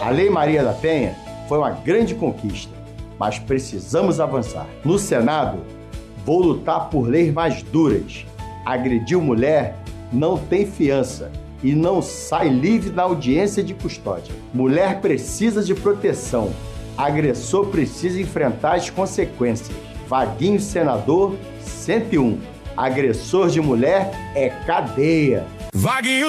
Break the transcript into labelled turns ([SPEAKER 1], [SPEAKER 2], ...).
[SPEAKER 1] A Lei Maria da Penha foi uma grande conquista, mas precisamos avançar. No Senado, vou lutar por leis mais duras. Agrediu mulher não tem fiança e não sai livre na audiência de custódia. Mulher precisa de proteção. Agressor precisa enfrentar as consequências. Vaguinho senador 101. Agressor de mulher é cadeia.
[SPEAKER 2] Vaguinho